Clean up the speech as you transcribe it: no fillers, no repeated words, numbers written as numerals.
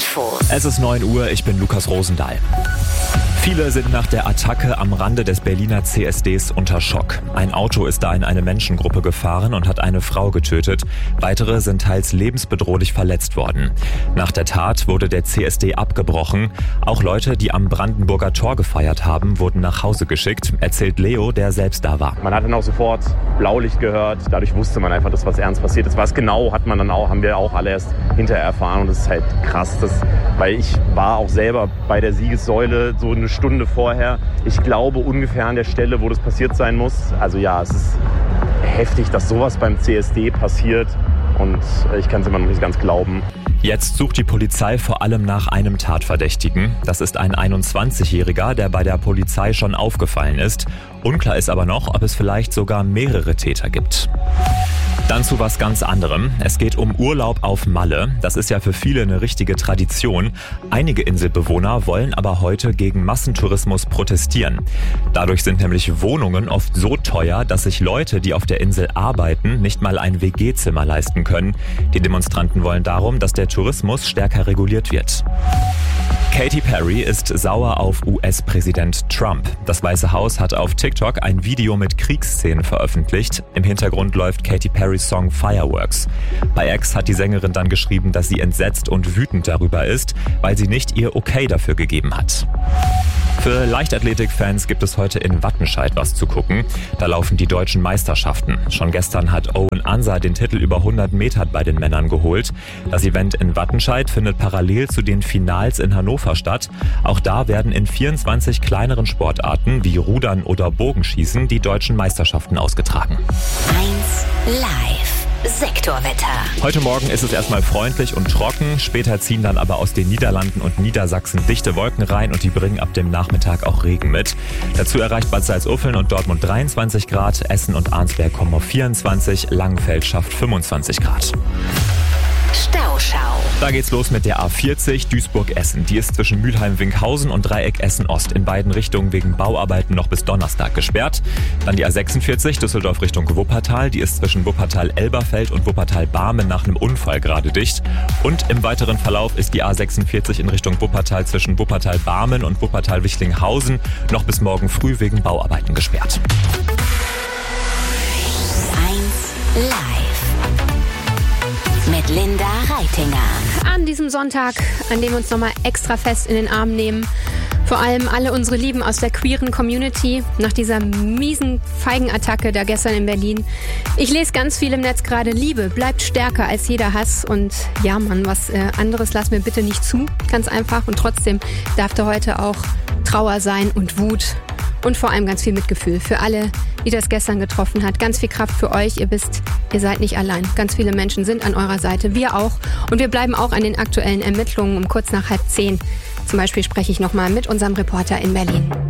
Infos. Es ist 9 Uhr, ich bin Lukas Rosendahl. Viele sind nach der Attacke am Rande des Berliner CSDs unter Schock. Ein Auto ist da in eine Menschengruppe gefahren und hat eine Frau getötet. Weitere sind teils lebensbedrohlich verletzt worden. Nach der Tat wurde der CSD abgebrochen. Auch Leute, die am Brandenburger Tor gefeiert haben, wurden nach Hause geschickt, erzählt Leo, der selbst da war. Man hat dann auch sofort Blaulicht gehört. Dadurch wusste man einfach, dass was ernst passiert ist. Was genau haben wir auch alle erst hinterher erfahren. Und das ist halt krass, weil ich war auch selber bei der Siegessäule so eine Stunde vorher. Ich glaube ungefähr an der Stelle, wo das passiert sein muss. Also ja, es ist heftig, dass sowas beim CSD passiert. Und ich kann es immer noch nicht ganz glauben. Jetzt sucht die Polizei vor allem nach einem Tatverdächtigen. Das ist ein 21-Jähriger, der bei der Polizei schon aufgefallen ist. Unklar ist aber noch, ob es vielleicht sogar mehrere Täter gibt. Dann zu was ganz anderem. Es geht um Urlaub auf Malle. Das ist ja für viele eine richtige Tradition. Einige Inselbewohner wollen aber heute gegen Massentourismus protestieren. Dadurch sind nämlich Wohnungen oft so teuer, dass sich Leute, die auf der Insel arbeiten, nicht mal ein WG-Zimmer leisten können. Die Demonstranten wollen darum, dass der Tourismus stärker reguliert wird. Katy Perry ist sauer auf US-Präsident Trump. Das Weiße Haus hat auf TikTok ein Video mit Kriegsszenen veröffentlicht. Im Hintergrund läuft Katy Perrys Song Fireworks. Bei X hat die Sängerin dann geschrieben, dass sie entsetzt und wütend darüber ist, weil sie nicht ihr Okay dafür gegeben hat. Für Leichtathletik-Fans gibt es heute in Wattenscheid was zu gucken. Da laufen die deutschen Meisterschaften. Schon gestern hat Owen Ansa den Titel über 100 Meter bei den Männern geholt. Das Event in Wattenscheid findet parallel zu den Finals in Hannover statt. Auch da werden in 24 kleineren Sportarten wie Rudern oder Bogenschießen die deutschen Meisterschaften ausgetragen. 1 Live. Sektorwetter. Heute Morgen ist es erstmal freundlich und trocken. Später ziehen dann aber aus den Niederlanden und Niedersachsen dichte Wolken rein und die bringen ab dem Nachmittag auch Regen mit. Dazu erreicht Bad Salzuflen und Dortmund 23 Grad, Essen und Arnsberg kommen auf 24, Langenfeld schafft 25 Grad. Stauschau. Da geht's los mit der A40 Duisburg-Essen. Die ist zwischen Mülheim-Winkhausen und Dreieck Essen-Ost in beiden Richtungen wegen Bauarbeiten noch bis Donnerstag gesperrt. Dann die A46 Düsseldorf Richtung Wuppertal. Die ist zwischen Wuppertal-Elberfeld und Wuppertal-Barmen nach einem Unfall gerade dicht. Und im weiteren Verlauf ist die A46 in Richtung Wuppertal zwischen Wuppertal-Barmen und Wuppertal-Wichlinghausen noch bis morgen früh wegen Bauarbeiten gesperrt. 1 Live. Mit Linda Reitinger. An diesem Sonntag, an dem wir uns nochmal extra fest in den Arm nehmen. Vor allem alle unsere Lieben aus der queeren Community nach dieser miesen Feigenattacke da gestern in Berlin. Ich lese ganz viel im Netz gerade, Liebe bleibt stärker als jeder Hass. Und ja Mann, was anderes lass mir bitte nicht zu. Ganz einfach. Und trotzdem darf da heute auch Trauer sein und Wut. Und vor allem ganz viel Mitgefühl für alle, die das gestern getroffen hat. Ganz viel Kraft für euch. Ihr wisst, ihr seid nicht allein. Ganz viele Menschen sind an eurer Seite. Wir auch. Und wir bleiben auch an den aktuellen Ermittlungen um kurz nach 9:30. Zum Beispiel spreche ich nochmal mit unserem Reporter in Berlin.